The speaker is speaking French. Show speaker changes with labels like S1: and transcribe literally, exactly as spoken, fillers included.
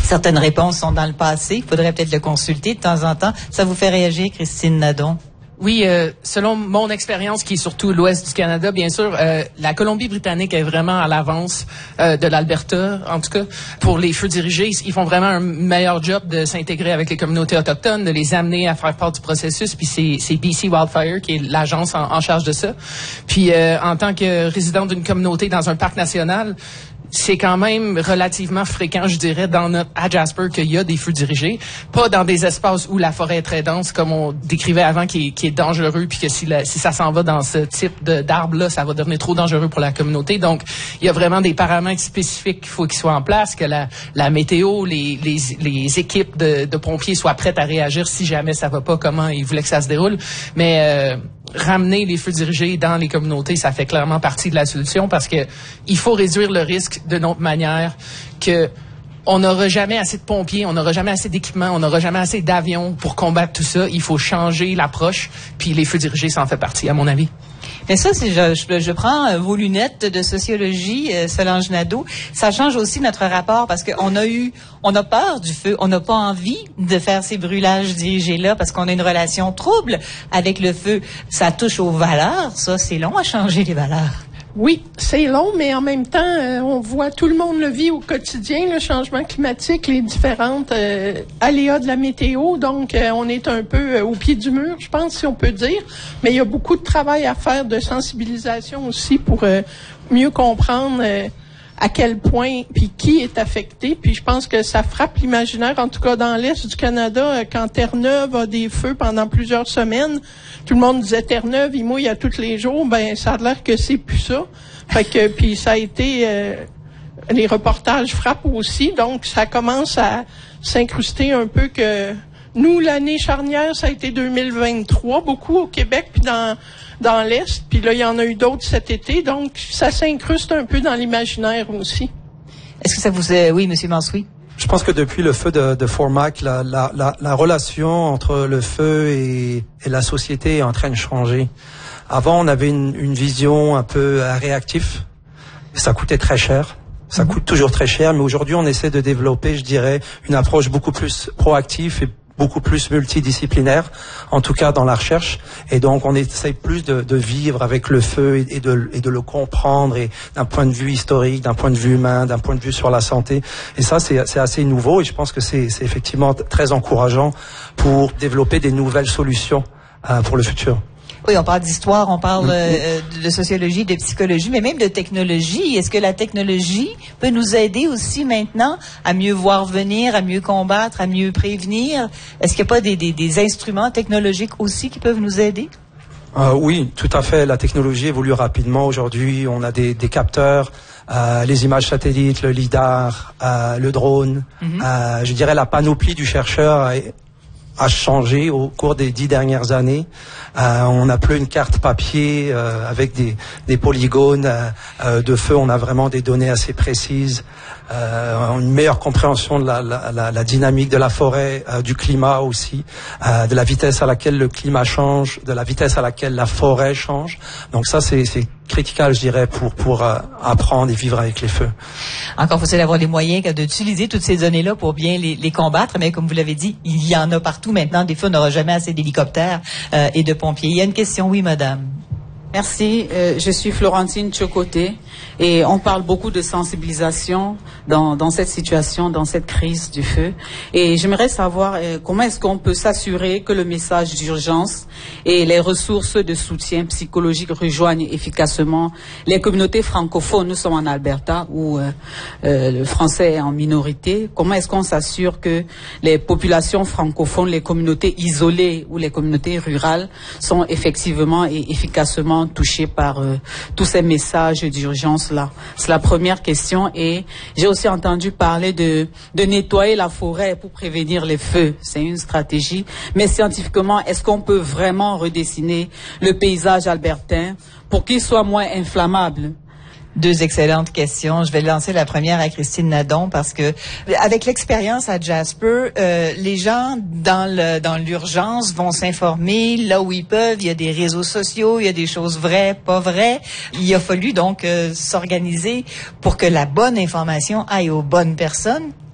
S1: Certaines réponses sont dans le passé. Il faudrait peut-être le consulter de temps en temps. Ça vous fait réagir, Christine Nadon?
S2: Oui, euh, selon mon expérience, qui est surtout l'ouest du Canada, bien sûr, euh, la Colombie-Britannique est vraiment à l'avance euh, de l'Alberta, en tout cas. Pour les feux dirigés, ils font vraiment un meilleur job de s'intégrer avec les communautés autochtones, de les amener à faire part du processus. Puis c'est, c'est B C Wildfire qui est l'agence en, en charge de ça. Puis euh, en tant que résident d'une communauté dans un parc national, c'est quand même relativement fréquent, je dirais, dans notre, à Jasper, qu'il y a des feux dirigés. Pas dans des espaces où la forêt est très dense, comme on décrivait avant, qui est, qui est dangereux, puis que si, la, si ça s'en va dans ce type de, d'arbre-là, ça va devenir trop dangereux pour la communauté. Donc, il y a vraiment des paramètres spécifiques qu'il faut qu'ils soient en place, que la, la météo, les, les, les équipes de, de pompiers soient prêtes à réagir si jamais ça va pas, comment ils voulaient que ça se déroule. Mais euh, ramener les feux dirigés dans les communautés, ça fait clairement partie de la solution, parce que il faut réduire le risque d'une autre manière, que on n'aura jamais assez de pompiers, on n'aura jamais assez d'équipements, on n'aura jamais assez d'avions pour combattre tout ça. Il faut changer l'approche, puis les feux dirigés, ça en fait partie, à mon avis.
S1: Mais ça, c'est, je, je, je prends euh, vos lunettes de sociologie, euh, Solange Nadeau. Ça change aussi notre rapport, parce qu'on a eu, on a peur du feu, on n'a pas envie de faire ces brûlages dirigés-là, parce qu'on a une relation trouble avec le feu. Ça touche aux valeurs, ça, c'est long à changer les valeurs.
S3: Oui, c'est long, mais en même temps, euh, on voit, tout le monde le vit au quotidien, le changement climatique, les différentes euh, aléas de la météo. Donc, euh, on est un peu euh, au pied du mur, je pense, si on peut dire. Mais il y a beaucoup de travail à faire, de sensibilisation aussi, pour euh, mieux comprendre euh, à quel point, puis qui est affecté. Puis je pense que ça frappe l'imaginaire, en tout cas dans l'Est du Canada, euh, quand Terre-Neuve a des feux pendant plusieurs semaines. Tout le monde disait Terre-Neuve, il mouille à tous les jours. Ben, ça a l'air que c'est plus ça. Fait que, puis ça a été, euh, les reportages frappent aussi. Donc, ça commence à s'incruster un peu que nous, l'année charnière, ça a été deux mille vingt-trois, beaucoup au Québec, puis dans, dans l'Est. Puis là, il y en a eu d'autres cet été. Donc, ça s'incruste un peu dans l'imaginaire aussi.
S1: Est-ce que ça vous est, oui, Monsieur Mansouri?
S4: Je pense que depuis le feu de, de Fort Mac, la, la, la, la relation entre le feu et, et la société est en train de changer. Avant, on avait une, une vision un peu réactive. Ça coûtait très cher. Ça coûte toujours très cher, mais aujourd'hui, on essaie de développer, je dirais, une approche beaucoup plus proactive et beaucoup plus multidisciplinaire, en tout cas dans la recherche. Et donc, on essaie plus de, de vivre avec le feu et, et, de, et de le comprendre, et d'un point de vue historique, d'un point de vue humain, d'un point de vue sur la santé. Et ça, c'est, c'est assez nouveau, et je pense que c'est, c'est effectivement très encourageant pour développer des nouvelles solutions euh, pour le futur.
S1: Oui, on parle d'histoire, on parle euh, de sociologie, de psychologie, mais même de technologie. Est-ce que la technologie peut nous aider aussi maintenant à mieux voir venir, à mieux combattre, à mieux prévenir? Est-ce qu'il n'y a pas des, des, des instruments technologiques aussi qui peuvent nous aider?
S4: Euh, oui, tout à fait. La technologie évolue rapidement. Aujourd'hui, on a des, des capteurs, euh, les images satellites, le lidar, euh, le drone. Mm-hmm. Euh, je dirais la panoplie du chercheur a, a changé au cours des dix dernières années. Euh, on n'a plus une carte papier euh, avec des, des polygones euh, de feu. On a vraiment des données assez précises, euh, une meilleure compréhension de la, la, la, la dynamique de la forêt, euh, du climat aussi, euh, de la vitesse à laquelle le climat change, de la vitesse à laquelle la forêt change. Donc ça, c'est, c'est critical, je dirais, pour pour euh, apprendre et vivre avec les feux.
S1: Encore faut-il avoir les moyens d'utiliser toutes ces données-là pour bien les, les combattre, mais comme vous l'avez dit, il y en a partout maintenant. Des fois, on n'aura jamais assez d'hélicoptères euh, et de pompiers. Il y a une question, oui, madame.
S5: Merci, euh, je suis Florentine Tchokoté et on parle beaucoup de sensibilisation dans, dans cette situation, dans cette crise du feu. Et j'aimerais savoir euh, comment est-ce qu'on peut s'assurer que le message d'urgence et les ressources de soutien psychologique rejoignent efficacement les communautés francophones. Nous sommes en Alberta où euh, euh, le français est en minorité. Comment est-ce qu'on s'assure que les populations francophones, les communautés isolées ou les communautés rurales sont effectivement et efficacement touchés par euh, tous ces messages d'urgence-là? C'est la première question. Et j'ai aussi entendu parler de, de nettoyer la forêt pour prévenir les feux. C'est une stratégie. Mais scientifiquement, est-ce qu'on peut vraiment redessiner le paysage albertain pour qu'il soit moins inflammable?
S1: Deux excellentes questions. Je vais lancer la première à Christine Nadon parce que, avec l'expérience à Jasper, euh, les gens dans le dans l'urgence vont s'informer là où ils peuvent. Il y a des réseaux sociaux, il y a des choses vraies, pas vraies. Il a fallu donc euh, s'organiser pour que la bonne information aille aux bonnes personnes.